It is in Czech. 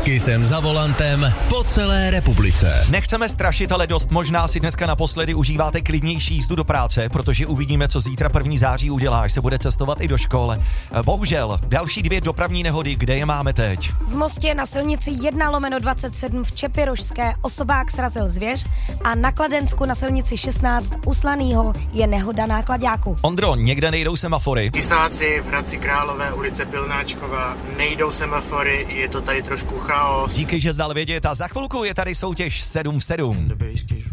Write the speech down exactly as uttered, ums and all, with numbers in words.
Taky jsem za volantem po celé republice. Nechceme strašit, ale dost možná si dneska naposledy užíváte klidnější jízdu do práce, protože uvidíme, co zítra prvního září udělá, až se bude cestovat i do škol. Bohužel, další dvě dopravní nehody, kde je máme teď? V Mostě na silnici jedna lomeno dvacet sedm v Čepirošské osobák srazil zvěř a na Kladensku na silnici šestnáct u Slanýho je nehoda náklaďáku. Ondro, někde nejdou semafory. Kysáci v Hradci Králové, ulice Pilnáčková, nejdou semafory, je to tady trošku chaos. Díky, že jsi dal vědět a za chvilku je tady soutěž sedm v sedm.